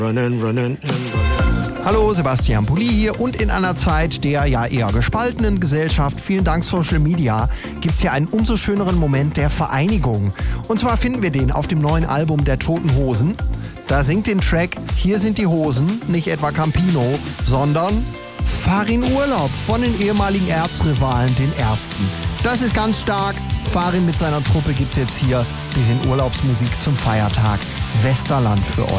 Hallo, Sebastian Pulli hier und in einer Zeit der ja eher gespaltenen Gesellschaft, vielen Dank Social Media, gibt's hier einen umso schöneren Moment der Vereinigung. Und zwar finden wir den auf dem neuen Album der Toten Hosen. Da singt den Track Hier sind die Hosen, nicht etwa Campino, sondern Fahr in Urlaub von den ehemaligen Erzrivalen, den Ärzten. Das ist ganz stark. Farin mit seiner Truppe gibt's jetzt hier bisschen Urlaubsmusik zum Feiertag Westerland für euch.